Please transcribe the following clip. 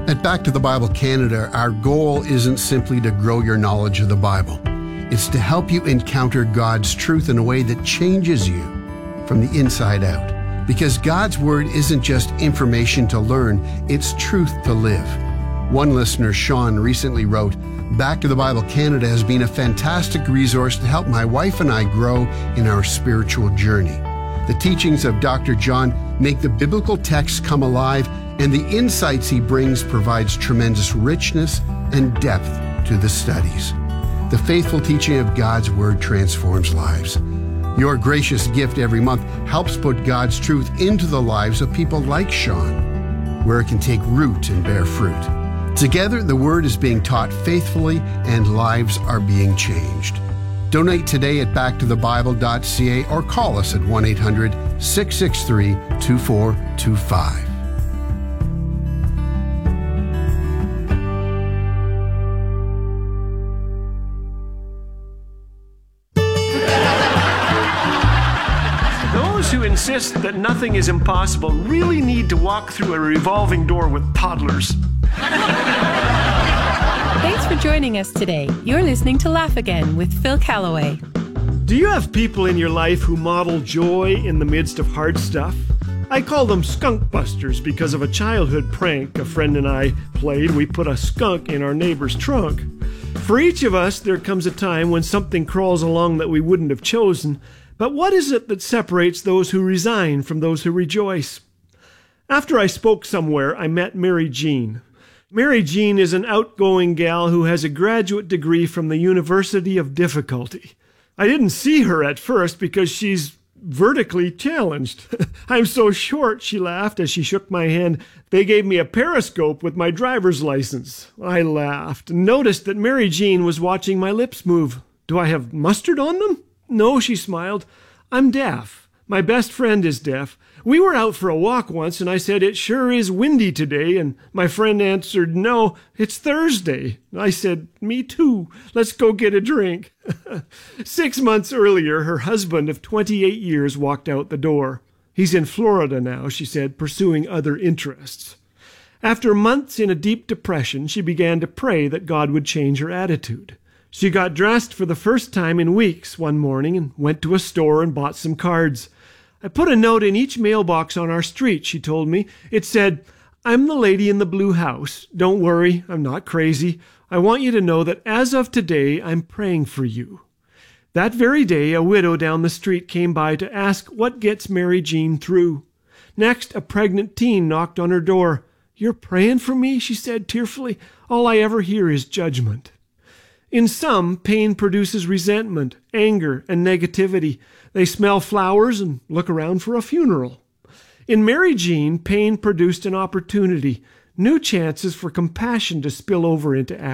At Back to the Bible Canada, our goal isn't simply to grow your knowledge of the Bible. It's to help you encounter God's truth in a way that changes you from the inside out. Because God's Word isn't just information to learn, it's truth to live. One listener, Sean, recently wrote, Back to the Bible Canada has been a fantastic resource to help my wife and I grow in our spiritual journey. The teachings of Dr. John make the biblical text come alive, and the insights he brings provides tremendous richness and depth to the studies. The faithful teaching of God's Word transforms lives. Your gracious gift every month helps put God's truth into the lives of people like Sean, where it can take root and bear fruit. Together, the Word is being taught faithfully and lives are being changed. Donate today at backtothebible.ca or call us at 1-800-663-2425. Those who insist that nothing is impossible really need to walk through a revolving door with toddlers. Thanks for joining us today. You're listening to Laugh Again with Phil Callaway. Do you have people in your life who model joy in the midst of hard stuff? I call them skunk busters because of a childhood prank a friend and I played. We put a skunk in our neighbor's trunk. For each of us, there comes a time when something crawls along that we wouldn't have chosen. But what is it that separates those who resign from those who rejoice? After I spoke somewhere, I met Mary Jean. Mary Jean is an outgoing gal who has a graduate degree from the University of Difficulty. I didn't see her at first because she's vertically challenged. I'm so short, she laughed as she shook my hand. They gave me a periscope with my driver's license. I laughed and noticed that Mary Jean was watching my lips move. Do I have mustard on them? No, she smiled. I'm deaf. My best friend is deaf. We were out for a walk once, and I said, it sure is windy today, and my friend answered, no, it's Thursday. I said, me too. Let's go get a drink. 6 months earlier, her husband of 28 years walked out the door. He's in Florida now, she said, pursuing other interests. After months in a deep depression, she began to pray that God would change her attitude. She got dressed for the first time in weeks one morning and went to a store and bought some cards. I put a note in each mailbox on our street, she told me. It said, I'm the lady in the blue house. Don't worry, I'm not crazy. I want you to know that as of today, I'm praying for you. That very day, a widow down the street came by to ask what gets Mary Jean through. Next, a pregnant teen knocked on her door. You're praying for me, she said tearfully. All I ever hear is judgment. In some, pain produces resentment, anger, and negativity. They smell flowers and look around for a funeral. In Mary Jean, pain produced an opportunity, new chances for compassion to spill over into action.